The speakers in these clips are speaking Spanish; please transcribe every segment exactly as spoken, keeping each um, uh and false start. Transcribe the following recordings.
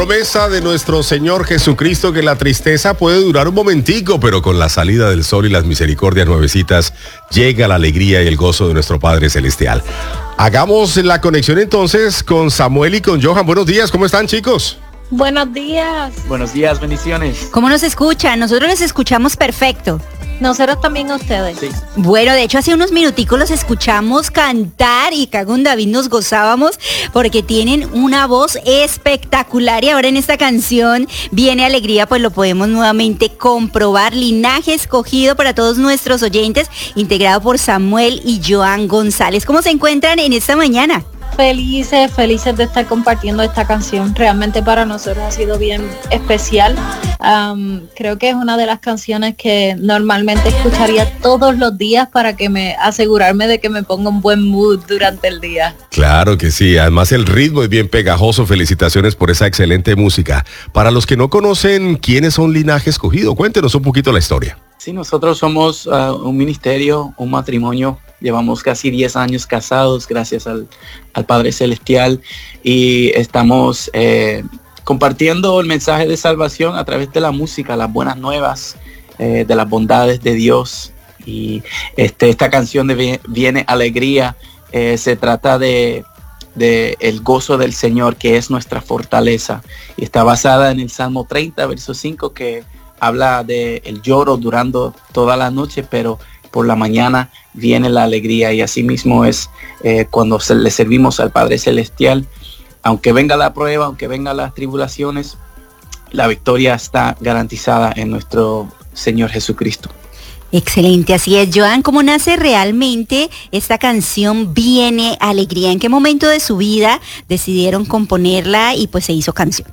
Promesa de nuestro Señor Jesucristo que la tristeza puede durar un momentico, pero con la salida del sol y las misericordias nuevecitas llega la alegría y el gozo de nuestro Padre Celestial. Hagamos la conexión entonces con Samuel y con Johan. Buenos días, ¿cómo están, chicos? Buenos días. Buenos días, bendiciones. ¿Cómo nos escuchan? Nosotros les escuchamos perfecto. Nosotros también a ustedes. Sí. Bueno, de hecho hace unos minuticos los escuchamos cantar y acá con David nos gozábamos porque tienen una voz espectacular y ahora en esta canción Viene Alegría, pues lo podemos nuevamente comprobar. Linaje escogido para todos nuestros oyentes, integrado por Samuel y Johan González. ¿Cómo se encuentran en esta mañana? Felices, felices de estar compartiendo esta canción. Realmente para nosotros ha sido bien especial. Um, creo que es una de las canciones que normalmente escucharía todos los días para que me asegurarme de que me ponga un buen mood durante el día. Claro que sí, además el ritmo es bien pegajoso. Felicitaciones por esa excelente música. Para los que no conocen quiénes son Linaje Escogido, cuéntenos un poquito la historia. Sí, nosotros somos uh, un ministerio, un matrimonio. Llevamos casi diez años casados gracias al, al Padre Celestial y estamos eh, compartiendo el mensaje de salvación a través de la música, las buenas nuevas, eh, de las bondades de Dios. Y este, esta canción de Viene Alegría eh, se trata de, de el gozo del Señor, que es nuestra fortaleza. Y está basada en el Salmo treinta, verso cinco, que habla de el lloro durando toda la noche, pero por la mañana viene la alegría, y así mismo es eh, cuando se, le servimos al Padre Celestial. Aunque venga la prueba, aunque vengan las tribulaciones, la victoria está garantizada en nuestro Señor Jesucristo. Excelente, así es. Johan, ¿cómo nace realmente esta canción Viene Alegría? ¿En qué momento de su vida decidieron componerla y pues se hizo canción?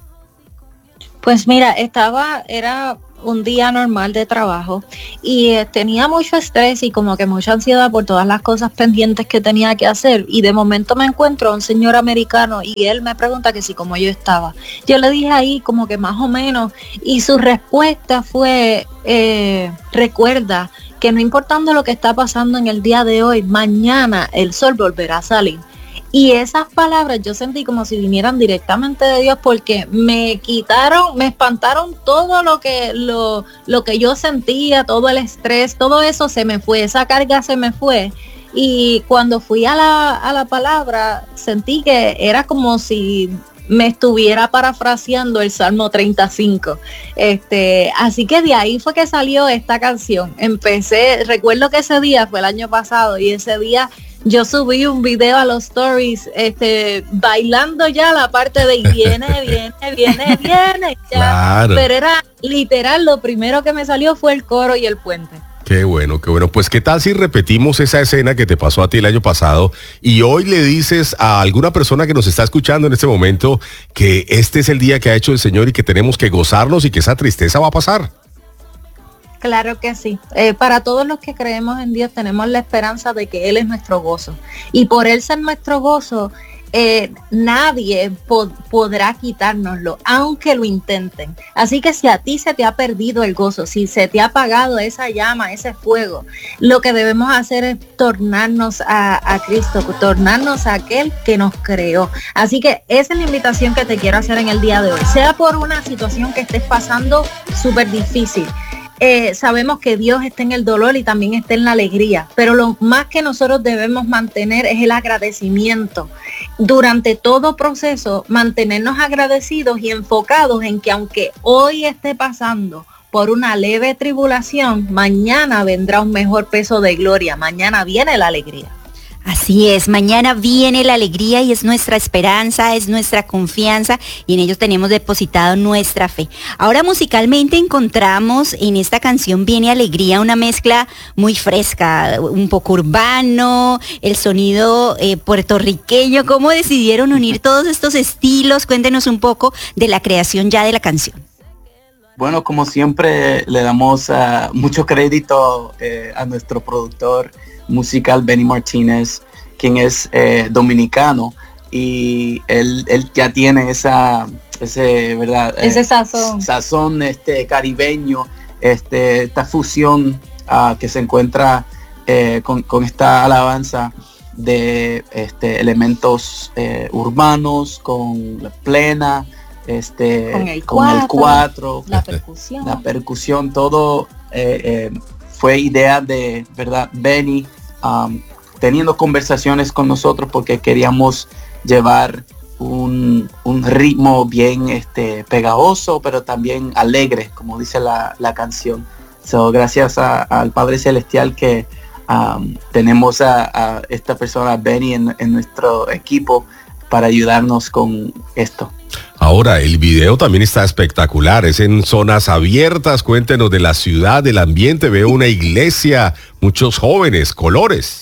Pues mira, estaba, era un día normal de trabajo y eh, tenía mucho estrés y como que mucha ansiedad por todas las cosas pendientes que tenía que hacer, y de momento me encuentro a un señor americano y él me pregunta que si como yo estaba. Yo le dije ahí como que más o menos, y su respuesta fue eh, recuerda que no importando lo que está pasando en el día de hoy, mañana el sol volverá a salir. Y esas palabras yo sentí como si vinieran directamente de Dios, porque me quitaron, me espantaron todo lo que lo, lo que yo sentía, todo el estrés, todo eso se me fue, esa carga se me fue. Y cuando fui a la, a la palabra, sentí que era como si me estuviera parafraseando el Salmo treinta y cinco. Este, así que de ahí fue que salió esta canción. Empecé, recuerdo que ese día fue el año pasado, y ese día yo subí un video a los stories, este, bailando ya la parte de viene, viene, viene, viene, ya. Claro. Pero era literal, lo primero que me salió fue el coro y el puente. Qué bueno, qué bueno. Pues qué tal si repetimos esa escena que te pasó a ti el año pasado y hoy le dices a alguna persona que nos está escuchando en este momento que este es el día que ha hecho el Señor y que tenemos que gozarnos y que esa tristeza va a pasar. Claro que sí. Eh, para todos los que creemos en Dios tenemos la esperanza de que Él es nuestro gozo. Y por Él ser nuestro gozo, eh, nadie po- podrá quitárnoslo, aunque lo intenten. Así que si a ti se te ha perdido el gozo, si se te ha apagado esa llama, ese fuego, lo que debemos hacer es tornarnos a, a Cristo, tornarnos a aquel que nos creó. Así que esa es la invitación que te quiero hacer en el día de hoy. Sea por una situación que estés pasando súper difícil. Eh, sabemos que Dios está en el dolor y también está en la alegría, pero lo más que nosotros debemos mantener es el agradecimiento. Durante todo proceso, mantenernos agradecidos y enfocados en que aunque hoy esté pasando por una leve tribulación, mañana vendrá un mejor peso de gloria, mañana viene la alegría. Así es, mañana viene la alegría y es nuestra esperanza, es nuestra confianza, y en ellos tenemos depositado nuestra fe. Ahora musicalmente encontramos en esta canción Viene Alegría una mezcla muy fresca, un poco urbano, el sonido eh, puertorriqueño. ¿Cómo decidieron unir todos estos estilos? Cuéntenos un poco de la creación ya de la canción. Bueno, como siempre le damos uh, mucho crédito eh, a nuestro productor musical Benny Martínez, quien es eh, dominicano, y él, él ya tiene esa ese verdad ese eh, sazón sazón este caribeño, este esta fusión uh, que se encuentra eh, con, con esta alabanza de este elementos eh, urbanos con la plena este, con el con el cuatro, la percusión, la percusión, todo eh, eh, fue idea de, ¿verdad? Benny, um, teniendo conversaciones con nosotros porque queríamos llevar un, un ritmo bien este, pegajoso, pero también alegre, como dice la, la canción. So, gracias a, al Padre Celestial que um, tenemos a, a esta persona, Benny, en, en nuestro equipo para ayudarnos con esto. Ahora, el video también está espectacular, es en zonas abiertas. Cuéntenos de la ciudad, del ambiente. Veo una iglesia, muchos jóvenes, colores.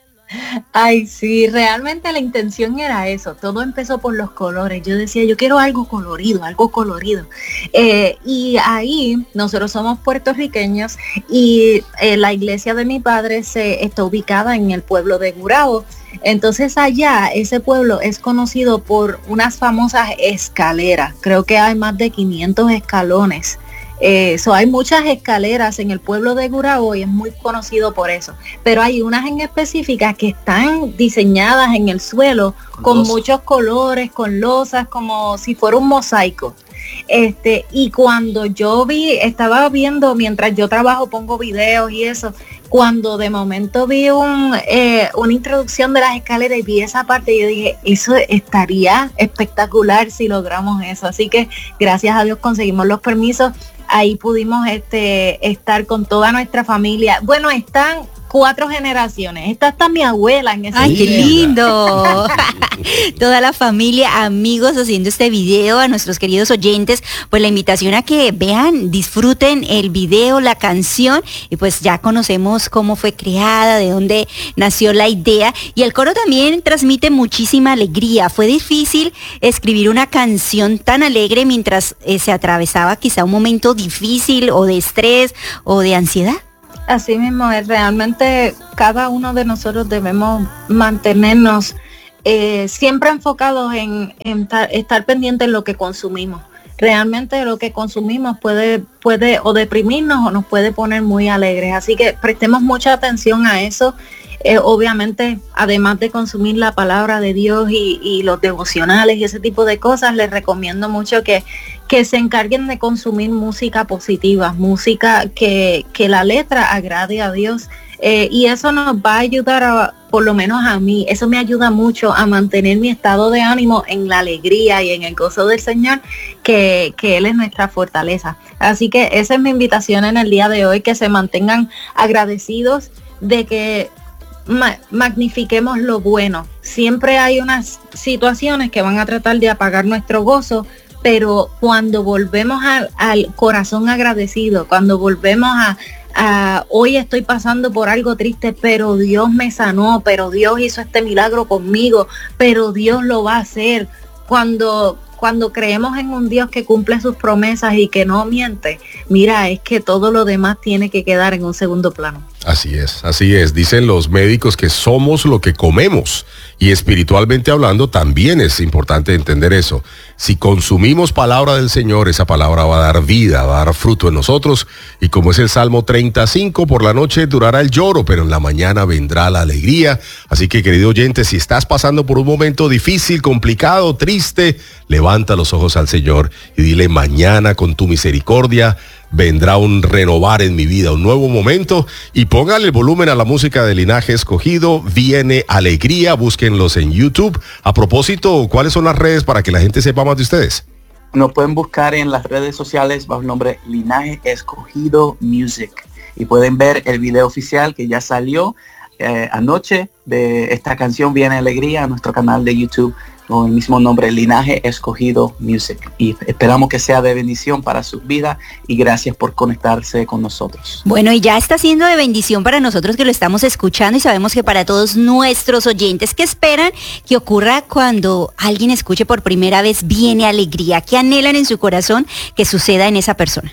Ay, sí, realmente la intención era eso. Todo empezó por los colores. Yo decía, yo quiero algo colorido, algo colorido. Eh, y ahí nosotros somos puertorriqueños y eh, la iglesia de mi padre se está ubicada en el pueblo de Gurabo. Entonces allá, ese pueblo es conocido por unas famosas escaleras. Creo que hay más de quinientos escalones. Eh, so hay muchas escaleras en el pueblo de Gurabo y es muy conocido por eso. Pero hay unas en específicas que están diseñadas en el suelo con, con muchos colores, con losas, como si fuera un mosaico. Este, y cuando yo vi, estaba viendo, mientras yo trabajo, pongo videos y eso, cuando de momento vi un, eh, una introducción de las escaleras y vi esa parte, yo dije, eso estaría espectacular si logramos eso. Así que gracias a Dios conseguimos los permisos. Ahí pudimos este, estar con toda nuestra familia. Bueno, están cuatro generaciones. Está hasta mi abuela en ese ¡Ay, video. qué lindo! Toda la familia, amigos haciendo este video, a nuestros queridos oyentes, pues la invitación a que vean, disfruten el video, la canción, y pues ya conocemos cómo fue creada, de dónde nació la idea, y el coro también transmite muchísima alegría. Fue difícil escribir una canción tan alegre mientras eh, se atravesaba quizá un momento difícil o de estrés o de ansiedad. Así mismo es, realmente cada uno de nosotros debemos mantenernos eh, siempre enfocados en, en ta- estar pendientes de lo que consumimos. Realmente lo que consumimos puede, puede o deprimirnos o nos puede poner muy alegres, así que prestemos mucha atención a eso. Eh, obviamente, además de consumir la palabra de Dios y, y los devocionales y ese tipo de cosas, les recomiendo mucho que, que se encarguen de consumir música positiva, música que, que la letra agrade a Dios. Eh, y eso nos va a ayudar, a, por lo menos a mí, eso me ayuda mucho a mantener mi estado de ánimo en la alegría y en el gozo del Señor, que, que Él es nuestra fortaleza. Así que esa es mi invitación en el día de hoy, que se mantengan agradecidos de que Ma- magnifiquemos lo bueno. Siempre hay unas situaciones que van a tratar de apagar nuestro gozo, pero cuando volvemos al, al corazón agradecido, cuando volvemos a, a hoy estoy pasando por algo triste, pero Dios me sanó, pero Dios hizo este milagro conmigo, pero Dios lo va a hacer. Cuando Cuando creemos en un Dios que cumple sus promesas y que no miente, mira, es que todo lo demás tiene que quedar en un segundo plano. Así es, así es. Dicen los médicos que somos lo que comemos. Y espiritualmente hablando también es importante entender eso. Si consumimos palabra del Señor, esa palabra va a dar vida, va a dar fruto en nosotros. Y como es el Salmo treinta y cinco, por la noche durará el lloro, pero en la mañana vendrá la alegría. Así que, querido oyente, si estás pasando por un momento difícil, complicado, triste, levanta los ojos al Señor y dile: mañana con tu misericordia vendrá un renovar en mi vida, un nuevo momento. Y póngale el volumen a la música de Linaje Escogido. Viene alegría, búsquenlos en YouTube. A propósito, ¿cuáles son las redes para que la gente sepa más de ustedes? Nos pueden buscar en las redes sociales bajo el nombre Linaje Escogido Music y pueden ver el video oficial que ya salió eh, anoche de esta canción Viene Alegría a nuestro canal de YouTube con el mismo nombre, Linaje Escogido Music. Y esperamos que sea de bendición para sus vidas y gracias por conectarse con nosotros. Bueno, y ya está siendo de bendición para nosotros que lo estamos escuchando y sabemos que para todos nuestros oyentes que esperan que ocurra cuando alguien escuche por primera vez Viene Alegría. ¿Qué anhelan en su corazón que suceda en esa persona?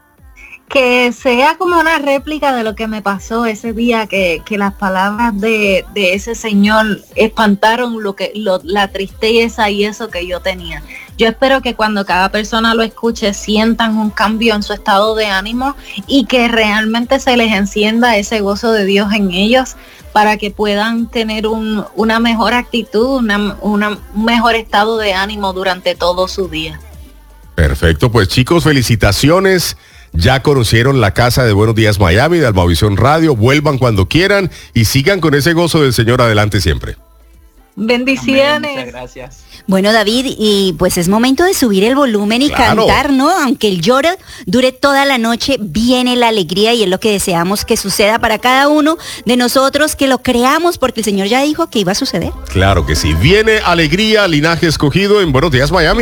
Que sea como una réplica de lo que me pasó ese día, que, que las palabras de, de ese señor espantaron lo que lo, la tristeza y eso que yo tenía. Yo espero que cuando cada persona lo escuche sientan un cambio en su estado de ánimo y que realmente se les encienda ese gozo de Dios en ellos para que puedan tener un, una mejor actitud, una, una, un mejor estado de ánimo durante todo su día. Perfecto, pues chicos, felicitaciones. Ya conocieron la casa de Buenos Días Miami, de Almavisión Radio. Vuelvan cuando quieran y sigan con ese gozo del Señor adelante siempre. Bendiciones. Amén, muchas gracias. Bueno, David, y pues es momento de subir el volumen y Claro. cantar, ¿no? Aunque el lloro dure toda la noche, viene la alegría y es lo que deseamos que suceda para cada uno de nosotros, que lo creamos, porque el Señor ya dijo que iba a suceder. Claro que sí. Viene alegría, linaje escogido en Buenos Días Miami.